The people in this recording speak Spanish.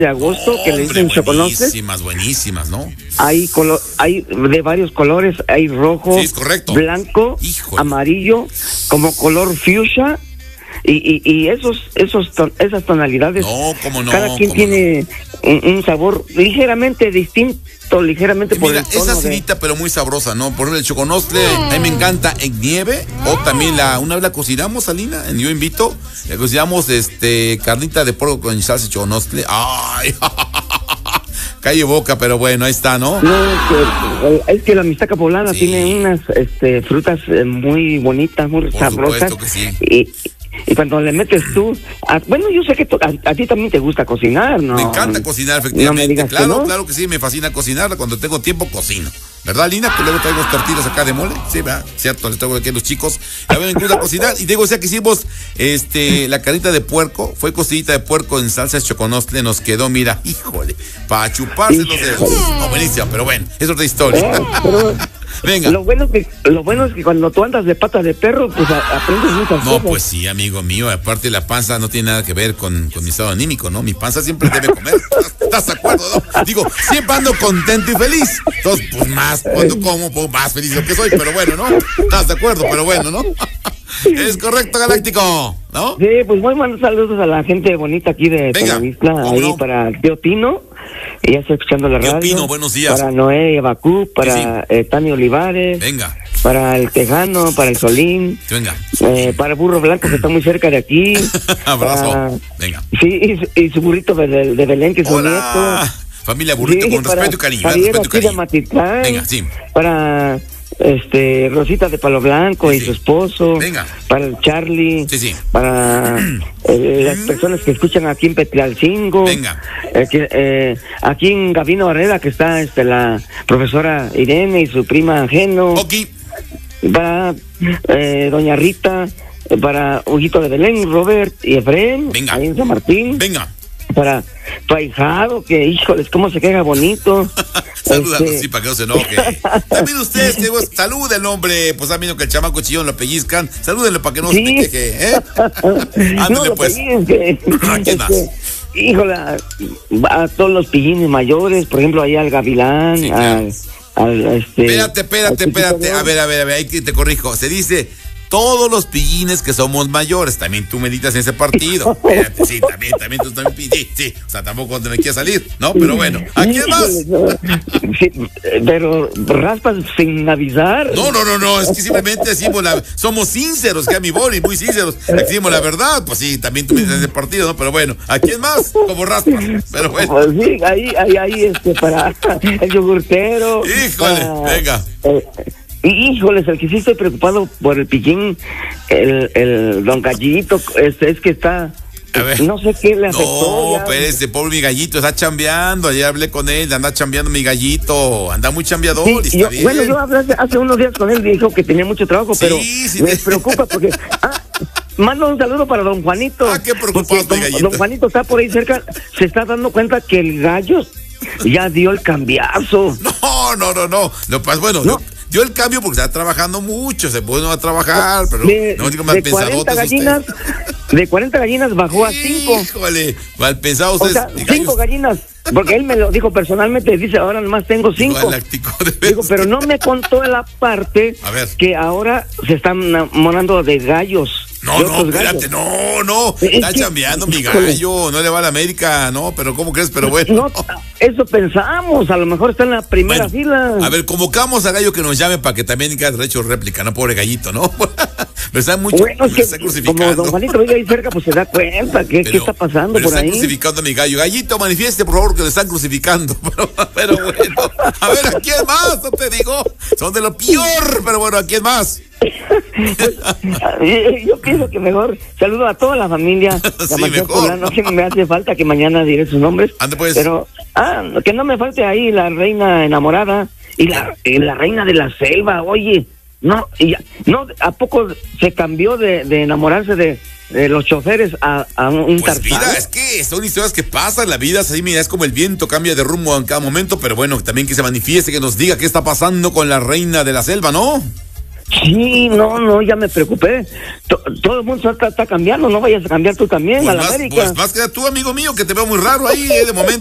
de agosto que le dicen choconostle. Buenísimas, buenísimas, ¿no? Hay de varios colores, hay rojo, sí, es correcto, blanco, híjole, amarillo, como color fuchsia. Y esas tonalidades, no, cómo no, cada quien tiene un sabor ligeramente distinto, ligeramente por el tono. Es acidita, pero muy sabrosa, ¿no? Por ejemplo, el choconostle, a mí me encanta en nieve, o también una vez la cocinamos, Alina, yo invito, le cocinamos carnita de puerco con salsa de choconostle. ¡Ay! Calle boca, pero bueno, ahí está, ¿no? No, es que la mixteca poblana tiene unas frutas muy bonitas, muy sabrosas. Por supuesto que sí. Y cuando le metes tú, bueno, yo sé que a ti también te gusta cocinar, ¿no? Me encanta cocinar, efectivamente. No me claro, no. Claro que sí, me fascina cocinar. Cuando tengo tiempo, cocino. ¿Verdad, Lina? Que luego traigo tortillas acá de mole. Sí, ¿verdad? Cierto, les traigo aquí a los chicos. A mí me gusta cocinar. Y digo, o sea, que hicimos la carnita de puerco. Fue cocinita de puerco en salsa de choconostle. Nos quedó, mira, híjole, para chuparse los dedos. No, buenísima, pero bueno, es otra historia. Venga. Lo bueno es que cuando tú andas de pata de perro, pues aprendes muchas cosas. No, pues sí, amigo mío. Aparte, la panza no tiene nada que ver con mi estado anímico, ¿no? Mi panza siempre debe comer. ¿Estás de acuerdo, no? Digo, siempre ando contento y feliz. Entonces, pues más, cuando como, pues más feliz de lo que soy. Pero bueno, ¿no? ¿Estás de acuerdo? Pero bueno, ¿no? Es correcto, Galáctico, ¿no? Sí, pues muy buenos saludos a la gente bonita aquí de Televisa, ahí no? Para el tío Tino, ya está escuchando la radio. Tío Pino, buenos días. Para Noé Abacú, para Tani Olivares. Venga. Para el Tejano, para el Solín. Venga. Para Burro Blanco, que está muy cerca de aquí. Abrazo. Venga. Sí, y su burrito de Belén, que es su nieto. Familia Burrito, sí, con respeto y cariño. Respeto y cariño. Venga, sí. Para Rosita de Palo Blanco y su esposo. Venga. Para el Charlie. Sí. Para las personas que escuchan aquí en Petlalcingo. Venga. Aquí en Gavino Barrera, que está la profesora Irene y su prima Geno. Okay. Para doña Rita, para Huguito de Belén, Robert y Efraín. Venga. Ahí en San Martín. Venga. Para tu ahijado, que híjoles, cómo se queda bonito. Salúdalo, sí, para que no se enoje. También ustedes, que saluden, hombre. Pues a mí no, que el chamaco chillón lo pellizcan. Salúdenlo para que no se me queje, Ándale, no, pues. ¿Quién más? Híjole, a todos los pillines mayores, por ejemplo, allá al Gavilán, sí, claro. Espérate. A ver, ahí te corrijo. Se dice todos los pillines que somos mayores. También tú meditas en ese partido. Espérate, sí, también tú también. Sí. O sea, tampoco cuando me quieras salir, ¿no? Pero bueno, ¿a quién más? Sí, pero raspas sin avisar. No. Es que simplemente decimos somos sinceros, que a mi boli, muy sinceros. Decimos la verdad. Pues sí, también tú meditas en ese partido, ¿no? Pero bueno, ¿a quién más? Como raspas. Pero bueno. Pues sí, ahí para el yogurtero. Híjole, venga. Híjoles, el que sí estoy preocupado por el pillín, el don Gallito, es que está, no sé qué le afectó. No, pero pobre mi gallito está chambeando, ayer hablé con él, anda chambeando mi gallito, anda muy chambeador, sí, y está bien. Bueno, yo hablé hace unos días con él, dijo que tenía mucho trabajo, pero me preocupa porque, mando un saludo para don Juanito. Qué preocupado mi gallito. Don Juanito está por ahí cerca, se está dando cuenta que el gallo ya dio el cambiazo. No, pues bueno, no. Dio el cambio porque está trabajando mucho, se puede no a trabajar, pero no digo mal pensado. De 40 gallinas bajó a 5. Híjole, mal pensado ustedes. O sea, 5 gallinas, porque él me lo dijo personalmente, dice, ahora nomás tengo 5. Digo, pero no me contó la parte que ahora se están enamorando de gallos. No, espérate, no. Está chambeando mi gallo, no le va a la América, no, pero ¿cómo crees? Pero bueno. No, eso pensamos, a lo mejor está en la primera fila. A ver, convocamos a Gallo que nos llame para que también diga derecho réplica, no, pobre gallito, ¿no? Me está mucho, bueno, es que está crucificando. Como don Juanito vive ahí cerca, pues se da cuenta qué está pasando por ahí. Están crucificando a mi gallo. Gallito, manifieste, por favor, que lo están crucificando. Pero bueno, a ver, ¿a quién más? No te digo, son de lo peor, pero bueno, ¿a quién más? Pues, yo pienso que mejor saludo a toda la familia. Sí, mejor. No que me hace falta que mañana diré sus nombres. Ande pues. Pero que no me falte ahí la reina enamorada y la reina de la selva. Oye, no, ¿a poco se cambió de enamorarse de los choferes a un pues Tarzán? Mira, es que son historias que pasan, la vida es así, mira, es como el viento, cambia de rumbo en cada momento, pero bueno, también que se manifieste, que nos diga qué está pasando con la reina de la selva, ¿no? Sí, no, ya me preocupé. Todo el mundo está cambiando, no vayas a cambiar tú también Pues a la más, América. pues más que tú, amigo mío, que te veo muy raro ahí, de momento.